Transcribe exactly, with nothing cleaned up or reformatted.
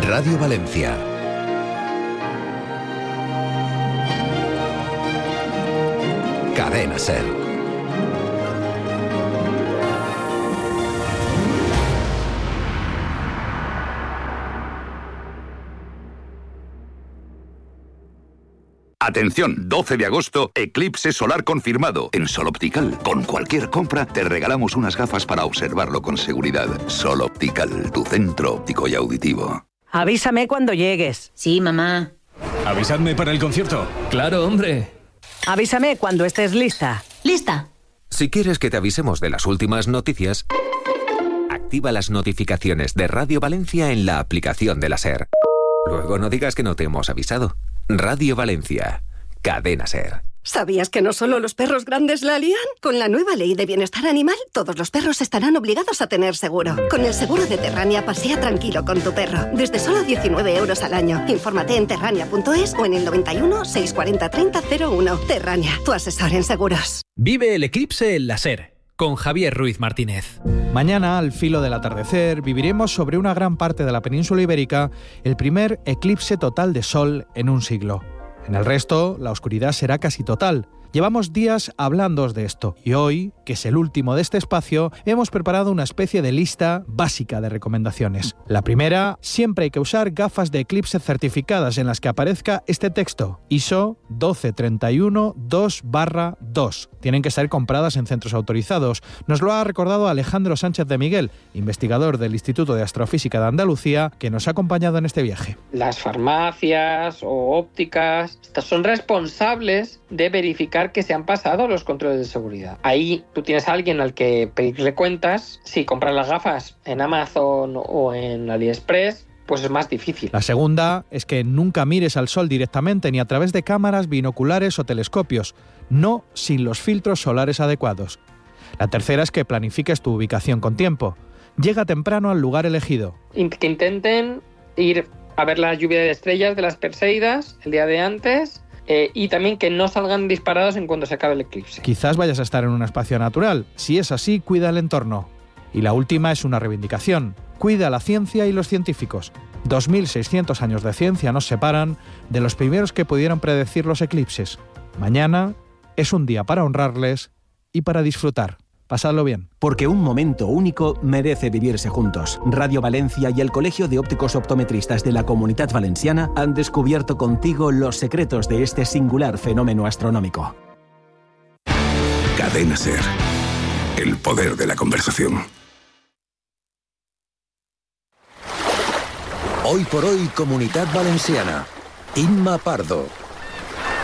Radio Valencia. Cadena SER. Atención, doce de agosto, eclipse solar confirmado en Sol Optical. Con cualquier compra te regalamos unas gafas para observarlo con seguridad. Sol Optical, tu centro óptico y auditivo. Avísame cuando llegues. Sí, mamá. Avísadme para el concierto. Claro, hombre. Avísame cuando estés lista. Lista. Si quieres que te avisemos de las últimas noticias, activa las notificaciones de Radio Valencia en la aplicación de la SER. Luego no digas que no te hemos avisado. Radio Valencia, Cadena SER. ¿Sabías que no solo los perros grandes la lían? Con la nueva ley de bienestar animal, todos los perros estarán obligados a tener seguro. Con el seguro de Terrania, pasea tranquilo con tu perro. Desde solo diecinueve euros al año. Infórmate en terrania punto es o en el noventa y uno, seiscientos cuarenta, treinta cero uno. Terrania, tu asesor en seguros. Vive el eclipse en la SER, con Javier Ruiz Martínez. Mañana, al filo del atardecer, viviremos sobre una gran parte de la península ibérica el primer eclipse total de sol en un siglo. En el resto, la oscuridad será casi total. Llevamos días hablándoos de esto y hoy, que es el último de este espacio, hemos preparado una especie de lista básica de recomendaciones. La primera, siempre hay que usar gafas de eclipse certificadas en las que aparezca este texto, I S O doce treinta y uno dos barra dos. Tienen que ser compradas en centros autorizados. Nos lo ha recordado Alejandro Sánchez de Miguel, investigador del Instituto de Astrofísica de Andalucía, que nos ha acompañado en este viaje. Las farmacias o ópticas estas son responsables de verificar que se han pasado los controles de seguridad. Ahí tú tienes a alguien al que pedirle cuentas. Si compras las gafas en Amazon o en AliExpress, pues es más difícil. La segunda es que nunca mires al sol directamente ni a través de cámaras, binoculares o telescopios, no sin los filtros solares adecuados. La tercera es que planifiques tu ubicación con tiempo. Llega temprano al lugar elegido. Que intenten ir a ver la lluvia de estrellas de las Perseidas el día de antes. Eh, y también que no salgan disparados en cuanto se acabe el eclipse. Quizás vayas a estar en un espacio natural. Si es así, cuida el entorno. Y la última es una reivindicación. Cuida la ciencia y los científicos. dos mil seiscientos años de ciencia nos separan de los primeros que pudieron predecir los eclipses. Mañana es un día para honrarles y para disfrutar. Pasadlo bien. Porque un momento único merece vivirse juntos. Radio Valencia y el Colegio de Ópticos Optometristas de la Comunitat Valenciana han descubierto contigo los secretos de este singular fenómeno astronómico. Cadena SER. El poder de la conversación. Hoy por hoy, Comunitat Valenciana. Inma Pardo.